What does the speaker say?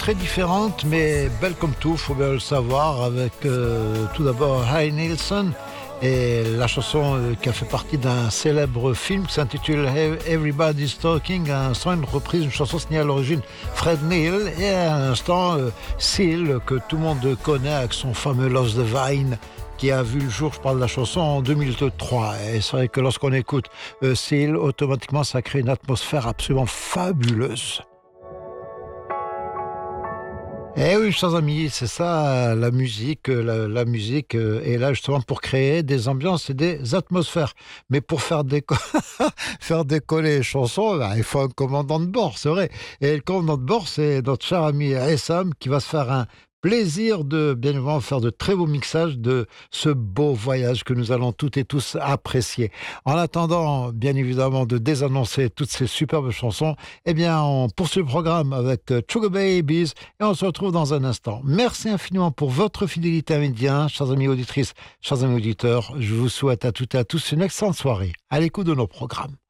très différente, mais belle comme tout, faut bien le savoir, avec tout d'abord Harry Nilsson et la chanson qui a fait partie d'un célèbre film qui s'intitule Everybody's Talking, à l'instant une reprise, une chanson signée à l'origine Fred Neil, et à l'instant Seal, que tout le monde connaît avec son fameux Lost the Vine, qui a vu le jour, je parle de la chanson, en 2003. Et c'est vrai que lorsqu'on écoute Seal, automatiquement ça crée une atmosphère absolument fabuleuse. Eh oui, chers amis, c'est ça la musique. La musique est là justement pour créer des ambiances et des atmosphères. Mais pour faire, faire décoller les chansons, bah, il faut un commandant de bord, c'est vrai. Et le commandant de bord, c'est notre cher ami Essam qui va se faire un plaisir de, bien évidemment, faire de très beaux mixages de ce beau voyage que nous allons toutes et tous apprécier. En attendant, bien évidemment, de désannoncer toutes ces superbes chansons, eh bien, on poursuit le programme avec Sugar Babies et on se retrouve dans un instant. Merci infiniment pour votre fidélité à Midi 1, chers amis auditrices, chers amis auditeurs. Je vous souhaite à toutes et à tous une excellente soirée à l'écoute de nos programmes.